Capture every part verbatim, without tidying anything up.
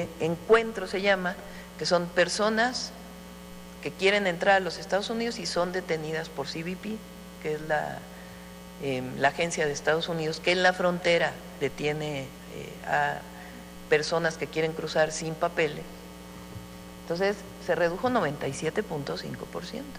encuentro se llama, que son personas que quieren entrar a los Estados Unidos y son detenidas por C B P, que es la, eh, la agencia de Estados Unidos, que en la frontera detiene eh, a personas que quieren cruzar sin papeles. Entonces se redujo noventa y siete punto cinco por ciento.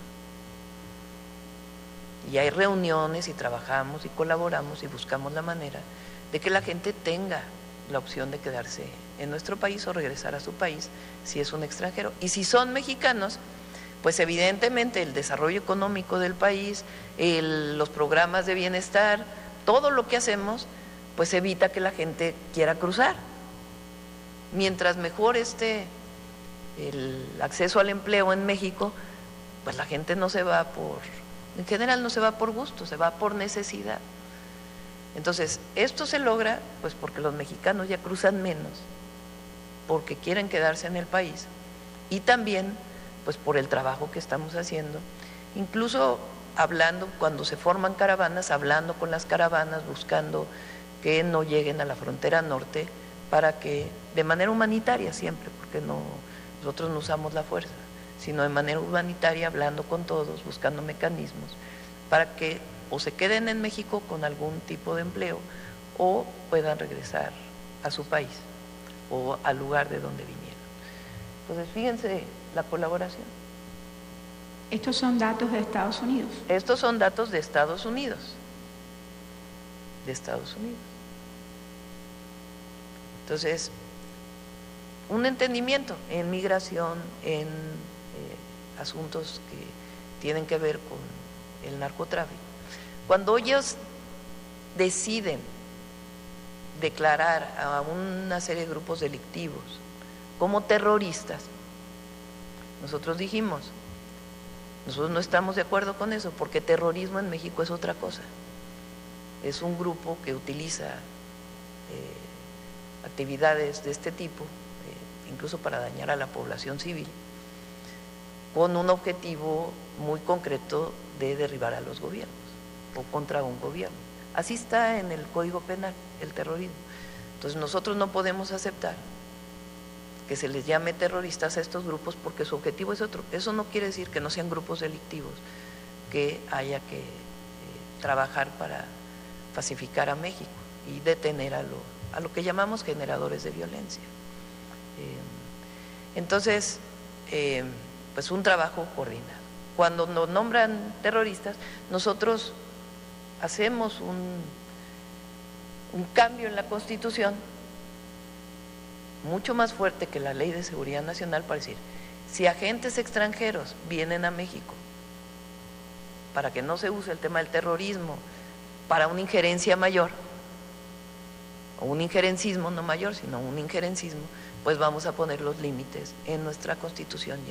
Y hay reuniones y trabajamos y colaboramos y buscamos la manera de que la gente tenga la opción de quedarse en nuestro país o regresar a su país si es un extranjero. Y si son mexicanos, pues evidentemente el desarrollo económico del país, el, los programas de bienestar, todo lo que hacemos, pues evita que la gente quiera cruzar. Mientras mejor esté el acceso al empleo en México, pues la gente no se va por, en general no se va por gusto, se va por necesidad. Entonces, esto se logra pues porque los mexicanos ya cruzan menos, porque quieren quedarse en el país y también pues por el trabajo que estamos haciendo, incluso hablando, cuando se forman caravanas, hablando con las caravanas, buscando que no lleguen a la frontera norte para que, de manera humanitaria siempre, porque no, nosotros no usamos la fuerza, sino de manera humanitaria, hablando con todos, buscando mecanismos para que o se queden en México con algún tipo de empleo o puedan regresar a su país o al lugar de donde vinieron. Entonces, fíjense la colaboración. Estos son datos de Estados Unidos. Estos son datos de Estados Unidos. De Estados Unidos. Entonces, un entendimiento en migración, en eh, asuntos que tienen que ver con el narcotráfico. Cuando ellos deciden declarar a una serie de grupos delictivos como terroristas, nosotros dijimos, nosotros no estamos de acuerdo con eso, porque terrorismo en México es otra cosa. Es un grupo que utiliza eh, actividades de este tipo, eh, incluso para dañar a la población civil, con un objetivo muy concreto de derribar a los gobiernos o contra un gobierno. Así está en el Código Penal, el terrorismo. Entonces nosotros no podemos aceptar que se les llame terroristas a estos grupos porque su objetivo es otro. Eso no quiere decir que no sean grupos delictivos, que haya que eh, trabajar para pacificar a México y detener a lo, a lo que llamamos generadores de violencia. Eh, entonces, eh, pues un trabajo coordinado. Cuando nos nombran terroristas, nosotros hacemos un, un cambio en la Constitución mucho más fuerte que la Ley de Seguridad Nacional para decir, si agentes extranjeros vienen a México para que no se use el tema del terrorismo para una injerencia mayor, o un injerencismo no mayor, sino un injerencismo, pues vamos a poner los límites en nuestra Constitución ya.